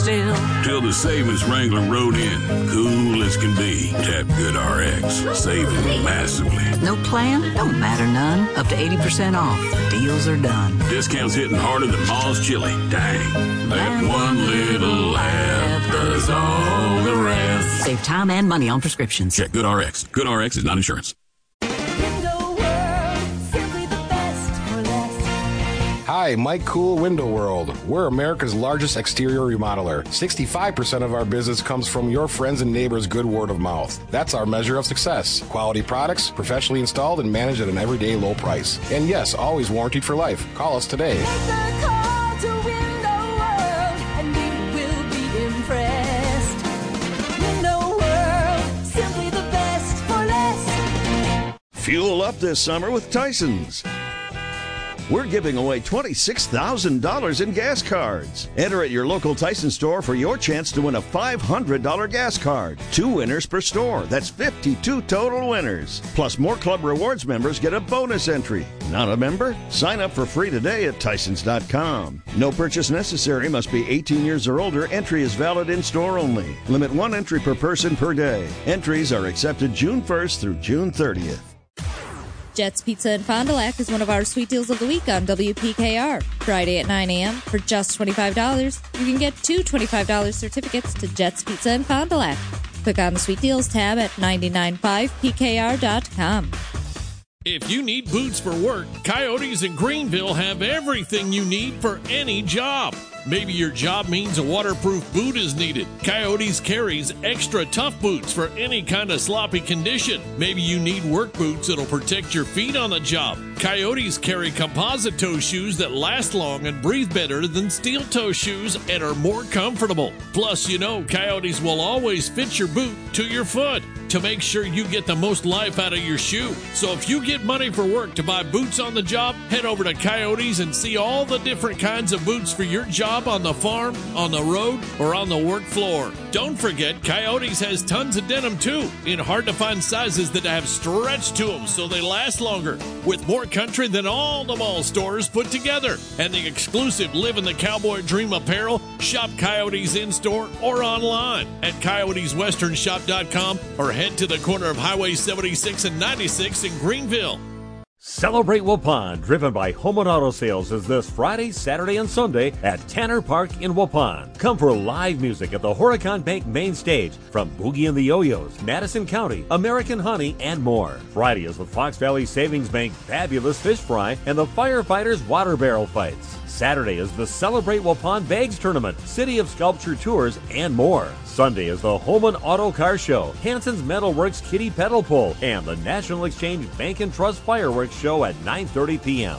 Still, till the savings Wrangler rode in. Cool as can be. Tap GoodRx. Saving massively. no plan? Don't matter none. Up to 80% off. Deals are done. Discounts hitting harder than Ma's chili. Dang. That one little laugh does all the rest. Save time and money on prescriptions. Check GoodRx. GoodRx is not insurance. Hi, Mike Cool, Window World. We're America's largest exterior remodeler. 65% of our business comes from your friends and neighbors' good word of mouth. That's our measure of success. Quality products, professionally installed and managed at an everyday low price. And yes, always warranted for life. Call us today. Make the call to Window World and you will be impressed. Window World, simply the best for less. Fuel up this summer with Tyson's. We're giving away $26,000 in gas cards. Enter at your local Tyson store for your chance to win a $500 gas card. 2 winners per store. That's 52 total winners. Plus, more Club Rewards members get a bonus entry. Not a member? Sign up for free today at Tysons.com. No purchase necessary. Must be 18 years or older. Entry is valid in store only. Limit 1 entry per person per day. Entries are accepted June 1st through June 30th. Jets Pizza in Fond du Lac is one of our sweet deals of the week on WPKR. Friday at 9 a.m. for just $25, you can get 2 $25 certificates to Jets Pizza in Fond du Lac. Click on the Sweet Deals tab at 995pkr.com. If you need boots for work, Coyotes in Greenville have everything you need for any job. Maybe your job means a waterproof boot is needed. Coyotes carries extra tough boots for any kind of sloppy condition. Maybe you need work boots that'll protect your feet on the job. Coyotes carry composite toe shoes that last long and breathe better than steel toe shoes and are more comfortable. Plus, you know, Coyotes will always fit your boot to your foot to make sure you get the most life out of your shoe. So if you get money for work to buy boots on the job, head over to Coyotes and see all the different kinds of boots for your job on the farm, on the road, or on the work floor. Don't forget, Coyotes has tons of denim too, in hard-to-find sizes that have stretch to them so they last longer, with more country than all the mall stores put together. And the exclusive Live in the Cowboy Dream apparel, shop Coyotes in-store or online at coyoteswesternshop.com or head to the corner of Highway 76 and 96 in Greenville. Celebrate Waupun, driven by Home and Auto Sales, is this Friday, Saturday, and Sunday at Tanner Park in Waupun. Come for live music at the Horicon Bank main stage from Boogie and the Yo-Yos, Madison County, American Honey, and more. Friday is the Fox Valley Savings Bank Fabulous Fish Fry and the Firefighters Water Barrel Fights. Saturday is the Celebrate Waupun Bags Tournament, City of Sculpture Tours, and more. Sunday is the Holman Auto Car Show, Hanson's Metalworks Kitty Pedal Pull, and the National Exchange Bank and Trust Fireworks Show at 9:30 p.m.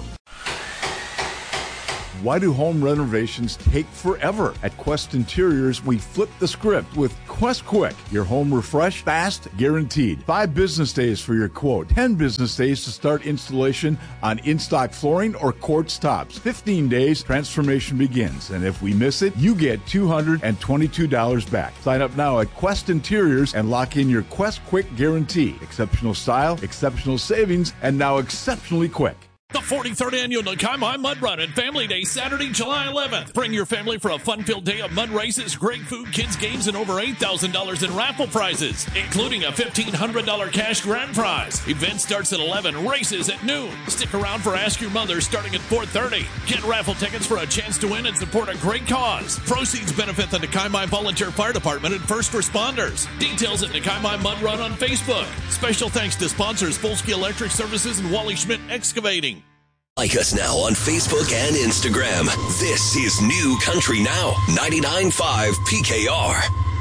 Why do home renovations take forever? At Quest Interiors, we flip the script with Quest Quick. Your home refreshed, fast, guaranteed. 5 business days for your quote. 10 business days to start installation on in-stock flooring or quartz tops. 15 days, transformation begins. And if we miss it, you get $222 back. Sign up now at Quest Interiors and lock in your Quest Quick guarantee. Exceptional style, exceptional savings, and now exceptionally quick. The 43rd Annual Nakai Mai Mud Run and Family Day, Saturday, July 11th. Bring your family for a fun-filled day of mud races, great food, kids' games, and over $8,000 in raffle prizes, including a $1,500 cash grand prize. Event starts at 11, races at noon. Stick around for Ask Your Mother starting at 4:30. Get raffle tickets for a chance to win and support a great cause. Proceeds benefit the Nakai Mai Volunteer Fire Department and first responders. Details at Nakai Mai Mud Run on Facebook. Special thanks to sponsors Volsky Electric Services and Wally Schmidt Excavating. Like us now on Facebook and Instagram. This is New Country Now, 99.5 PKR.